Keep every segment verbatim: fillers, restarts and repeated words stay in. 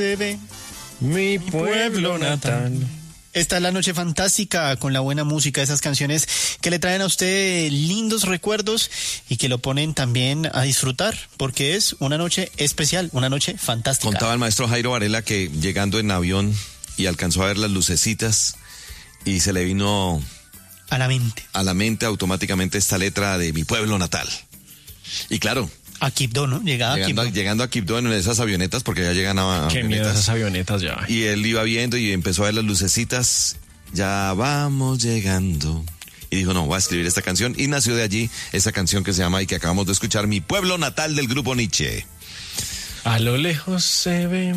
Bebé, mi pueblo natal. Esta es la noche fantástica con la buena música, esas canciones que le traen a usted lindos recuerdos y que lo ponen también a disfrutar, porque es una noche especial, una noche fantástica. Contaba el maestro Jairo Varela que llegando en avión y alcanzó a ver las lucecitas y se le vino a la mente. A la mente automáticamente esta letra de mi pueblo natal. Y claro, a Quibdó, ¿no? Llegaba llegando, a a, llegando a Quibdó en esas avionetas, porque ya llegan a, a Qué miedo esas avionetas ya. Y él iba viendo y empezó a ver las lucecitas. Ya vamos llegando. Y dijo, no, voy a escribir esta canción. Y nació de allí esa canción que se llama y que acabamos de escuchar, Mi pueblo natal, del grupo Nietzsche. A lo lejos se ve.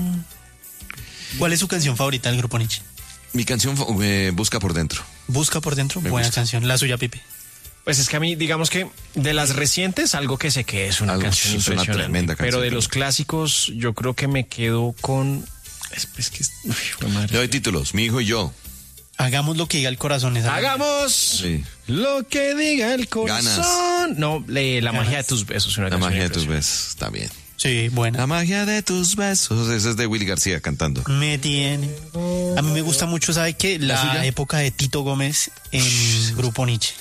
¿Cuál es su canción favorita del grupo Nietzsche? Mi canción eh, Busca por dentro. Busca por dentro, Me buena gusta. canción. La suya, Pipe. Pues es que a mí, digamos que de las recientes, algo que sé que es una Algo, canción es una impresionante. tremenda canción Pero de también. los clásicos, yo creo que me quedo con. Es, es que. Uy, fue madre. Le doy títulos, Mi hijo y yo. Hagamos lo que diga el corazón. Esa Hagamos Sí. lo que diga el corazón. Ganas. No, le- la Ganas. magia de tus besos. Una La canción magia de tus impresionante. besos, también. Sí, buena. La magia de tus besos. Ese es de Willy García cantando. Me tiene. A mí me gusta mucho, ¿sabe qué? La, suya? época de Tito Gómez en Grupo Nietzsche.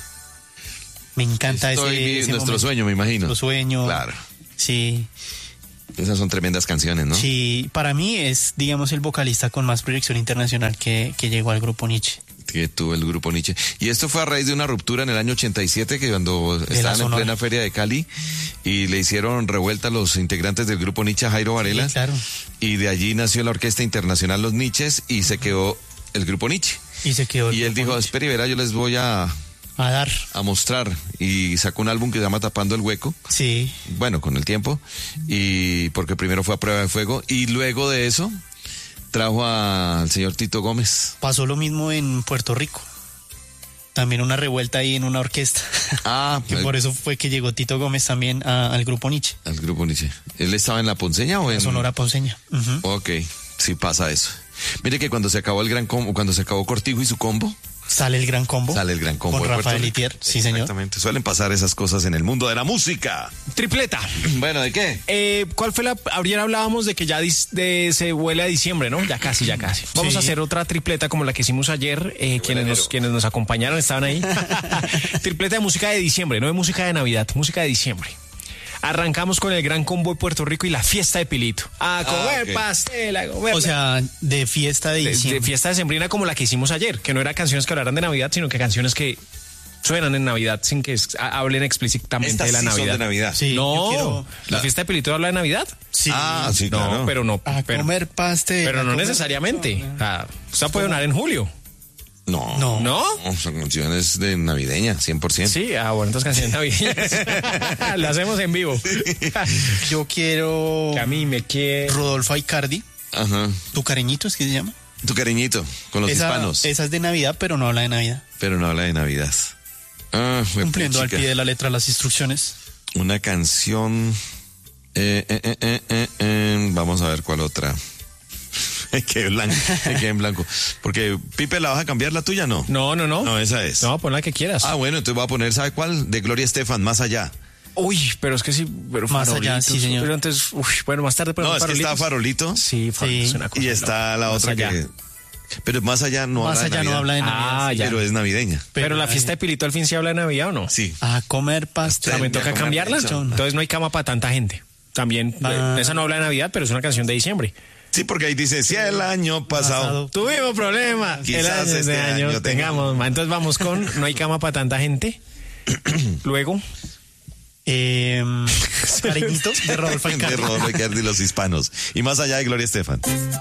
Me encanta Estoy ese, vi- ese nuestro momento. sueño, me imagino. Nuestro sueño. Claro. Sí, Esas son tremendas canciones, ¿no? sí. Para mí es, digamos, el vocalista con más proyección internacional que, que llegó al Grupo Nietzsche. Que tuvo el grupo Nietzsche. Y esto fue a raíz de una ruptura en el año ochenta y siete, que cuando la estaban en Sonora. plena feria de Cali y le hicieron revuelta a los integrantes del grupo Nietzsche a Jairo Varela. Sí, claro. Y de allí nació la Orquesta Internacional Los Nietzsches y se quedó el grupo Nietzsche. Y se quedó. el Y él Grupo dijo, Nietzsche. espera y verá, yo les voy a, A dar. a mostrar. Y sacó un álbum que se llama Tapando el Hueco. Sí. Bueno, con el tiempo. Y porque primero fue a Prueba de Fuego. Y luego de eso trajo a- al señor Tito Gómez. Pasó lo mismo en Puerto Rico. También una revuelta ahí en una orquesta. Ah, Que por eso fue que llegó Tito Gómez también a- al Grupo Nietzsche. al grupo Nietzsche. ¿Él estaba en La Ponceña o en...? La Sonora Ponceña. Ujú. Ok, sí pasa eso. Mire que cuando se acabó el gran combo, cuando se acabó Cortijo y su combo, Sale el Gran Combo. sale el gran combo Con de Puerto Rafael Rico. Itier. Sí, señor. Exactamente, suelen pasar esas cosas en el mundo de la música. Tripleta. Bueno, ¿de qué? Eh, ¿Cuál fue la...? Ayer hablábamos de que ya dis- de- se huele a diciembre, ¿no? Ya casi, ya casi. Vamos Sí. a hacer otra tripleta como la que hicimos ayer. Eh, quienes, nos, enero. quienes nos acompañaron estaban ahí. Tripleta de música de diciembre, no de música de Navidad, música de diciembre. Arrancamos con el Gran Combo de Puerto Rico y la fiesta de Pilito. A comer ok. pastel, a comer... O sea, de fiesta de de, diciembre. de fiesta decembrina como la que hicimos ayer, que no eran canciones que hablaran de Navidad, sino que canciones que suenan en Navidad sin que es- a- hablen explícitamente Estas de la sí son Navidad. de Navidad. Sí, No, yo quiero la fiesta de Pilito habla de Navidad. Sí. Ah, sí, No, claro. pero no. A pero, comer pastel. pero a no comer- necesariamente. O sea, esa puede sonar en julio. No. No. ¿No? No, son canciones de navideña, cien por ciento. Sí, ah, bueno, entonces canciones navideñas. Lo hacemos en vivo. Yo quiero Que a mí me quiere. Rodolfo Aicardi. Ajá. ¿Tu cariñito es que se llama? Tu cariñito, con los esa, hispanos. esa es de Navidad, pero no habla de Navidad. Pero no habla de Navidad. Ah, fue Cumpliendo al puchica. pie de la letra las instrucciones. Una canción. eh, eh, eh, eh, eh, eh, Vamos a ver cuál otra. Me quedé blanco, me quedé en blanco. Porque, Pipe, ¿la vas a cambiar la tuya? No. No, no, no. No, esa es. No, pon la que quieras. Ah, bueno, entonces voy a poner, ¿sabe cuál? De Gloria Estefan, Más Allá. Uy, pero es que sí, pero Más allá, farolitos. sí, señor. Pero entonces, uy, bueno, más tarde No, ponemos es que está Farolito. Sí, farolitos, Sí. una cosa Y de está loco. la Más otra allá. que... Pero Más Allá no Más habla de allá no Navidad, habla de Navidad. Ah, sí. ya. pero es navideña. Pero la Pero, fiesta de Pilito al fin sí habla de Navidad o no? Sí. A comer pastel. También Ya toca comer cambiarla. pizza. Entonces no hay cama para tanta gente. También, Ah. eh, esa no habla de Navidad, pero es una canción de diciembre. Sí, porque ahí dice, si el año pasado... Pasado. Tuvimos problemas. Quizás el año, este este año, año tengamos más. Entonces vamos con No hay cama para tanta gente. Luego, Eh, cariñito de Rodolfo De Aicardi. Rodolfo Aicardi y los hispanos. Y Más Allá de Gloria Estefan.